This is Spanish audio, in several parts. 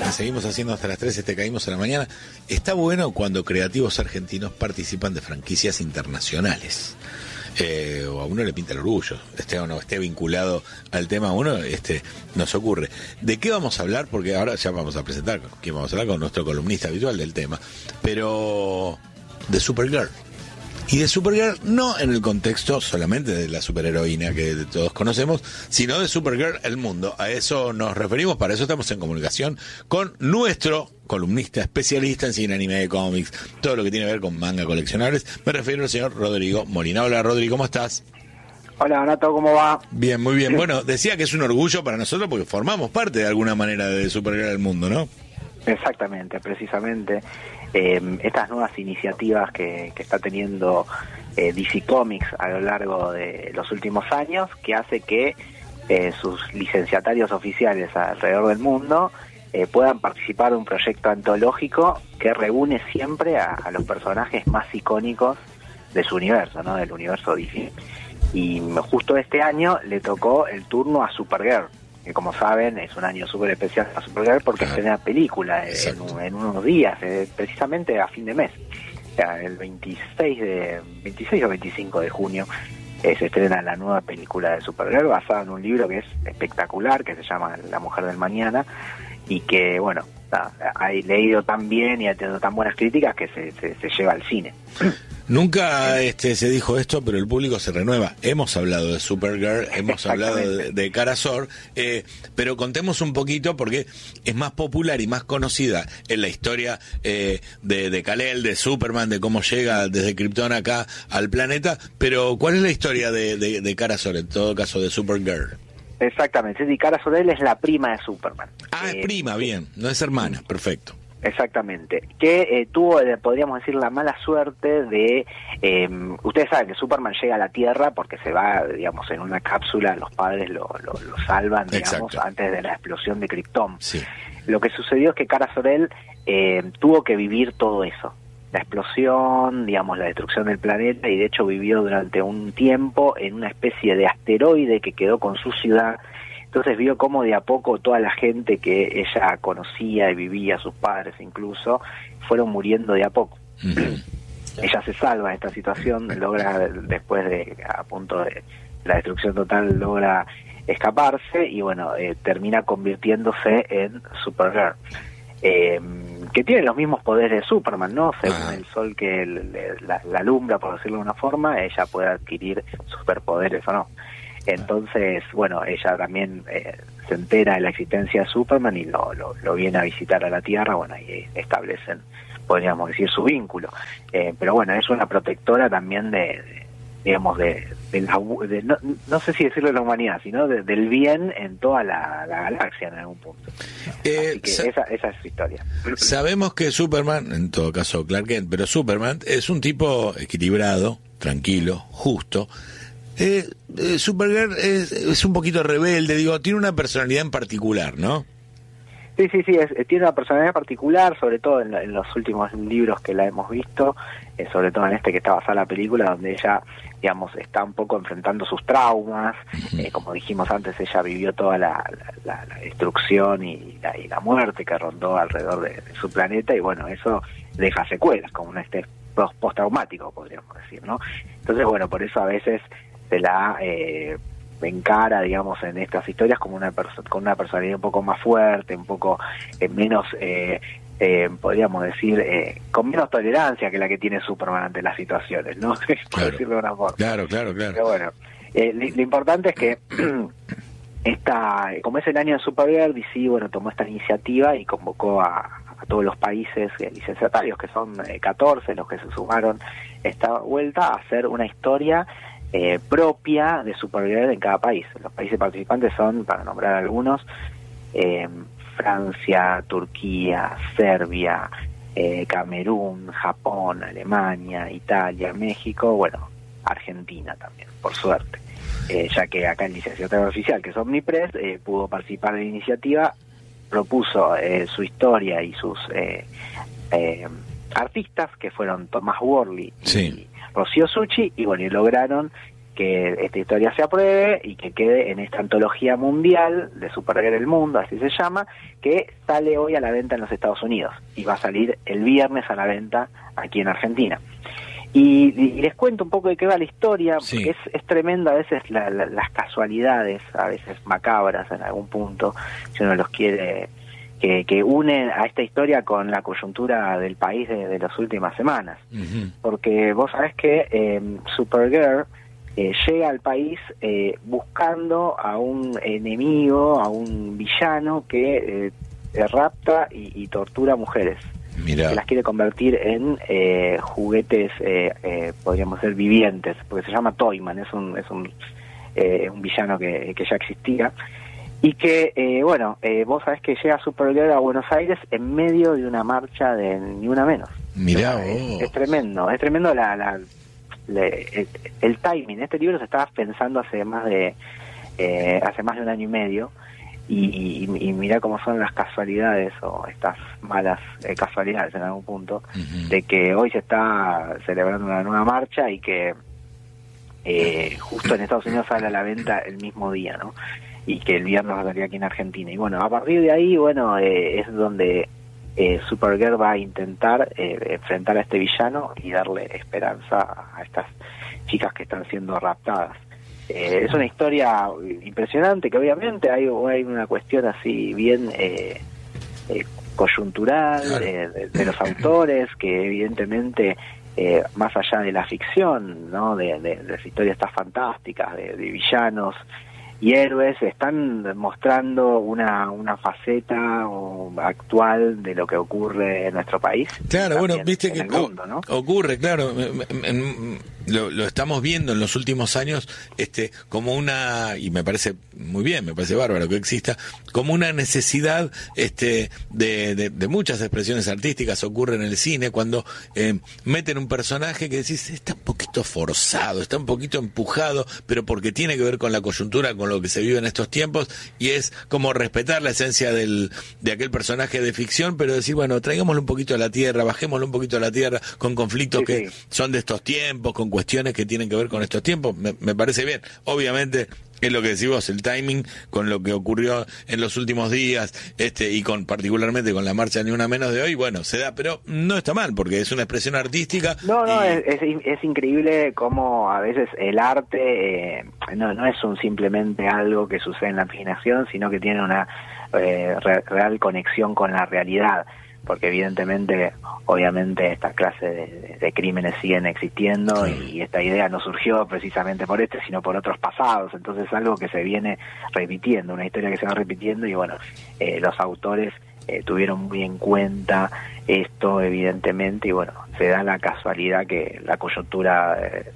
Seguimos haciendo hasta las 13, te caímos en la mañana. Está bueno cuando creativos argentinos participan de franquicias internacionales. O a uno le pinta el orgullo, esté o no esté vinculado al tema, a uno nos ocurre. ¿De qué vamos a hablar? Porque ahora ya vamos a presentar con quién vamos a hablar, con nuestro columnista habitual del tema, pero de Supergirl. Y de Supergirl no en el contexto solamente de la superheroína que todos conocemos, sino de Supergirl el mundo. A eso nos referimos, para eso estamos en comunicación con nuestro columnista especialista en cine, anime, cómics, todo lo que tiene que ver con manga coleccionables. Me refiero al señor Rodrigo Molina. Hola, Rodrigo, ¿cómo estás? Hola, Donato, ¿cómo va? Bien, muy bien. Bueno, decía que es un orgullo para nosotros porque formamos parte de alguna manera de Supergirl el mundo, ¿no? Exactamente, precisamente. Estas nuevas iniciativas que está teniendo DC Comics a lo largo de los últimos años, que hace que sus licenciatarios oficiales alrededor del mundo puedan participar de un proyecto antológico que reúne siempre a los personajes más icónicos de su universo, ¿no? Del universo DC. Y justo este año le tocó el turno a Supergirl, que como saben es un año súper especial para Supergirl porque estrena película en unos días, precisamente a fin de mes, o sea, el 26 o 25 de junio se estrena la nueva película de Supergirl basada en un libro que es espectacular, que se llama La Mujer del Mañana, y que bueno, he leído tan bien y ha tenido tan buenas críticas que se lleva al cine. Nunca se dijo esto, pero el público se renueva. Hemos hablado de Supergirl, hemos hablado de Kara Zor, pero contemos un poquito porque es más popular y más conocida en la historia de Kal-El, de Superman, de cómo llega desde Krypton acá al planeta. Pero ¿cuál es la historia de Kara Zor, en todo caso de Supergirl? Exactamente, sí, Kara Zor-El es la prima de Superman. Ah, es prima, bien, no es hermana, perfecto. Exactamente, que tuvo, podríamos decir, la mala suerte de, ustedes saben que Superman llega a la Tierra porque se va, digamos, en una cápsula, los padres lo salvan, digamos, antes de la explosión de Krypton. Sí. Lo que sucedió es que Kara Zor-El tuvo que vivir todo eso, la explosión, digamos, la destrucción del planeta, y de hecho vivió durante un tiempo en una especie de asteroide que quedó con su ciudad. Entonces vio cómo de a poco toda la gente que ella conocía y vivía, sus padres incluso, fueron muriendo de a poco. Ella se salva de esta situación, logra, después de, a punto de la destrucción total, logra escaparse y bueno, termina convirtiéndose en Supergirl. Que tiene los mismos poderes de Superman, ¿no? Según el sol que la alumbra, por decirlo de una forma, ella puede adquirir superpoderes o no. Entonces, bueno, ella también se entera de la existencia de Superman y lo viene a visitar a la Tierra, bueno, y establecen, podríamos decir, su vínculo. Pero bueno, es una protectora también digamos, no sé si decirlo de la humanidad, sino del bien en toda la galaxia en algún punto. Así que esa es su historia. Sabemos que Superman, en todo caso Clark Kent, pero Superman es un tipo equilibrado, tranquilo, justo. Supergirl es un poquito rebelde, digo, tiene una personalidad en particular, ¿no? Sí, tiene una personalidad particular, sobre todo en los últimos libros que la hemos visto, sobre todo en este que está basada en la película, donde ella, digamos, está un poco enfrentando sus traumas. Como dijimos antes, ella vivió toda la destrucción y la muerte que rondó alrededor de su planeta, y bueno, eso deja secuelas, como un postraumático, podríamos decir, ¿no? Entonces, bueno, por eso a veces se la encara, digamos, en estas historias como con una personalidad un poco más fuerte, un poco menos, podríamos decir, con menos tolerancia que la que tiene Superman ante las situaciones, ¿no? Por decirlo de una forma. Claro. Pero bueno, lo importante es que como es el año de Supergirl, DC, bueno, tomó esta iniciativa y convocó a todos los países licenciatarios, que son 14 los que se sumaron esta vuelta, a hacer una historia propia de Supergirl en cada país. Los países participantes son, para nombrar algunos, Francia, Turquía, Serbia, Camerún, Japón, Alemania, Italia, México, bueno, Argentina también, por suerte, ya que acá el licenciatario oficial, que es Omnipress, pudo participar de la iniciativa, propuso su historia y sus artistas, que fueron Tomás Worley y Rocío Suchi, y bueno, y lograron que esta historia se apruebe y que quede en esta antología mundial de Supergirl el Mundo, así se llama, que sale hoy a la venta en los Estados Unidos y va a salir el viernes a la venta aquí en Argentina. Y les cuento un poco de qué va la historia, porque es tremenda a veces las casualidades, a veces macabras en algún punto, si uno los quiere, que unen a esta historia con la coyuntura del país de las últimas semanas. Uh-huh. Porque vos sabés que Supergirl llega al país buscando a un enemigo, a un villano que rapta y tortura mujeres. Mirá. Que las quiere convertir en juguetes, podríamos ser vivientes, porque se llama Toyman, es un villano que ya existía. Y que, vos sabés que llega Supergirl a Buenos Aires en medio de una marcha de Ni Una Menos. Mirá, es tremendo el timing. Este libro se estaba pensando hace más de un año y medio, y mirá cómo son las casualidades, o estas malas casualidades en algún punto, uh-huh. de que hoy se está celebrando una nueva marcha y que justo en Estados Unidos sale a la venta el mismo día, ¿no? Y que el viernes va a salir aquí en Argentina. Y bueno, a partir de ahí, es donde Supergirl va a intentar enfrentar a este villano y darle esperanza a estas chicas que están siendo raptadas. Es una historia impresionante, que obviamente hay una cuestión así bien coyuntural, claro. de los autores, que evidentemente más allá de la ficción, ¿no? de las historias estas fantásticas de villanos y héroes, están mostrando una faceta actual de lo que ocurre en nuestro país. Claro, bueno, viste que mundo, ¿no? Ocurre, claro, lo estamos viendo en los últimos años, como y me parece muy bien, me parece bárbaro que exista, como una necesidad de muchas expresiones artísticas. Ocurre en el cine cuando meten un personaje que decís, está un poquito forzado, está un poquito empujado, pero porque tiene que ver con la coyuntura, con lo que se vive en estos tiempos, y es como respetar la esencia de aquel personaje de ficción, pero decir, bueno, traigámoslo un poquito a la tierra, bajémoslo un poquito a la tierra, con conflictos que son de estos tiempos, con cuestiones que tienen que ver con estos tiempos. Me parece bien. Obviamente es lo que decís vos, el timing con lo que ocurrió en los últimos días, y particularmente con la marcha Ni Una Menos de hoy, bueno, se da, pero no está mal, porque es una expresión artística. Es increíble cómo a veces el arte no es simplemente algo que sucede en la imaginación, sino que tiene una real conexión con la realidad, porque evidentemente, obviamente, esta clase de crímenes siguen existiendo, y esta idea no surgió precisamente por sino por otros pasados. Entonces es algo que se viene repitiendo, una historia que se va repitiendo, y bueno, los autores tuvieron muy en cuenta esto, evidentemente, y bueno, se da la casualidad que la coyuntura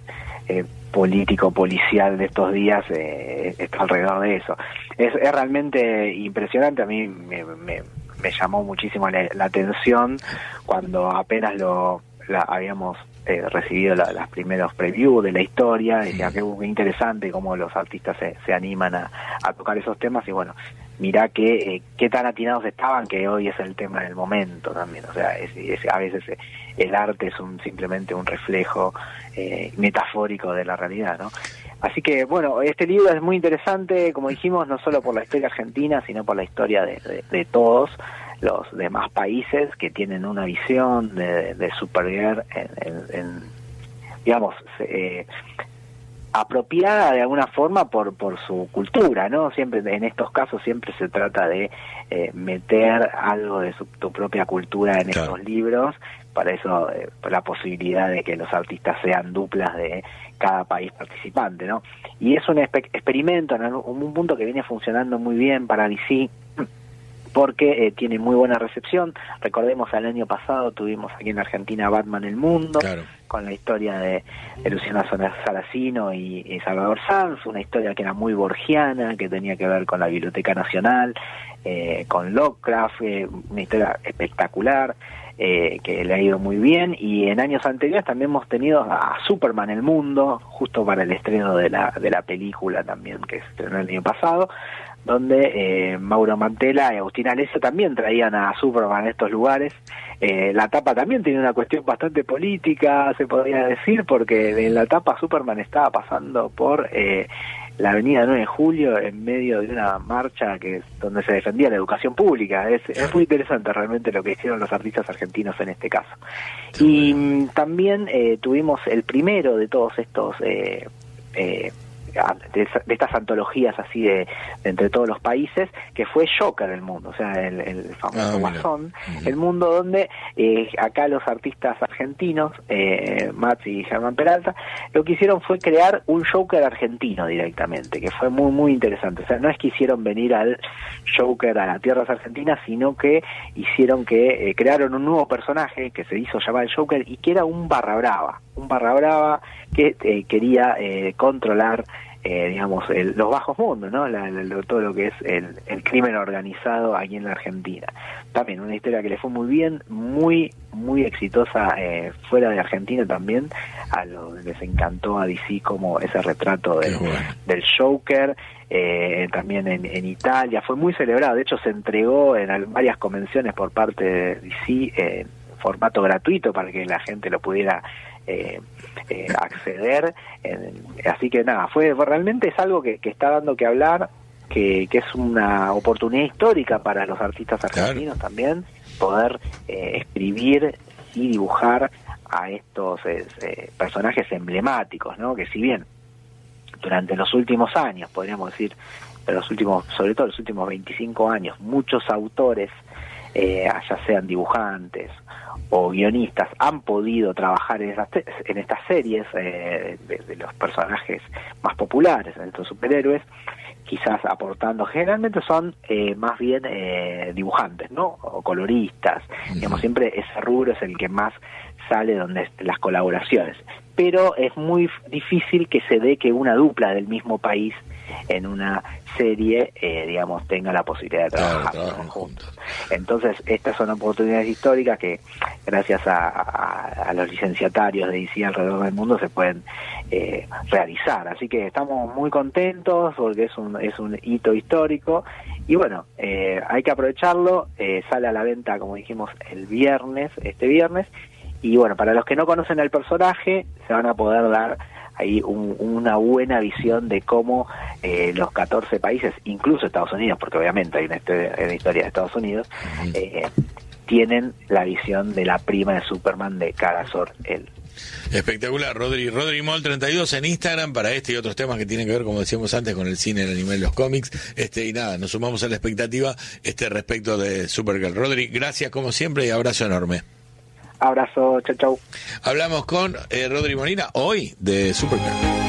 político-policial de estos días está alrededor de eso. Es realmente impresionante. A mí me llamó muchísimo la atención cuando apenas habíamos recibido las primeros previews de la historia, y decía que interesante cómo los artistas se animan a tocar esos temas, y bueno, mirá qué tan atinados estaban, que hoy es el tema del momento también. O sea, a veces el arte es simplemente un reflejo metafórico de la realidad, ¿no? Así que, bueno, este libro es muy interesante, como dijimos, no solo por la historia argentina, sino por la historia de todos los demás países que tienen una visión de Supergirl digamos, apropiada de alguna forma por su cultura, ¿no? Siempre, en estos casos, siempre se trata de meter algo de tu propia cultura en estos libros. Para eso, la posibilidad de que los artistas sean duplas de cada país participante, ¿no? Y es un experimento en un punto que viene funcionando muy bien para DC, porque tiene muy buena recepción. Recordemos, el año pasado tuvimos aquí en Argentina Batman el Mundo, con la historia de Luciana Saracino y Salvador Sanz, una historia que era muy borgiana, que tenía que ver con la Biblioteca Nacional, con Lovecraft, una historia espectacular, que le ha ido muy bien. Y en años anteriores también hemos tenido a Superman el Mundo, justo para el estreno de la película también, que se estrenó el año pasado. donde Mauro Mantella y Agustín Alessio también traían a Superman a estos lugares. La tapa también tiene una cuestión bastante política, se podría decir, porque en la tapa Superman estaba pasando por la avenida 9 de Julio en medio de una marcha donde se defendía la educación pública. Es muy interesante realmente lo que hicieron los artistas argentinos en este caso. Y también tuvimos el primero de todos estos de estas antologías así de entre todos los países, que fue Joker el mundo, o sea, el famoso Guasón, el mundo donde acá los artistas argentinos, Mats y Germán Peralta, lo que hicieron fue crear un Joker argentino directamente, que fue muy muy interesante. O sea, no es que hicieron venir al Joker a las tierras argentinas, sino que hicieron que crearon un nuevo personaje que se hizo llamar el Joker y que era un barra brava que quería controlar digamos, los bajos mundos, ¿no? Todo lo que es el crimen organizado aquí en la Argentina. También una historia que le fue muy bien, muy muy exitosa fuera de Argentina también. Les encantó a DC como ese retrato del Joker. También en Italia fue muy celebrado. De hecho, se entregó en varias convenciones por parte de DC en formato gratuito para que la gente lo pudiera acceder, así que nada, realmente es algo que está dando que hablar, que es una oportunidad histórica para los artistas argentinos también, poder escribir y dibujar a estos personajes emblemáticos, ¿no? Que si bien durante los últimos años, podríamos decir, sobre todo los últimos 25 años, muchos autores, ya sean dibujantes o guionistas, han podido trabajar en estas series de los personajes más populares, de estos superhéroes, quizás aportando, generalmente son más bien dibujantes, ¿no? O coloristas, digamos, siempre ese rubro es el que más sale donde las colaboraciones, pero es muy difícil que se dé que una dupla del mismo país en una serie, digamos, tenga la posibilidad de trabajar juntos. Entonces, estas son oportunidades históricas que, gracias a los licenciatarios de DC alrededor del mundo, se pueden realizar. Así que estamos muy contentos porque es un hito histórico. Y bueno, hay que aprovecharlo. Sale a la venta, como dijimos, este viernes. Y bueno, para los que no conocen al personaje, se van a poder dar ahí una buena visión de cómo los 14 países, incluso Estados Unidos, porque obviamente hay una historia de Estados Unidos, tienen la visión de la prima de Superman de Kara Zor-El. Espectacular, Rodri Mol 32 en Instagram para este y otros temas que tienen que ver, como decíamos antes, con el cine, el anime y los cómics. Y nada, nos sumamos a la expectativa respecto de Supergirl. Rodri, gracias como siempre y abrazo enorme. Abrazo, chau. Hablamos con Rodri Molina hoy de Supergirl.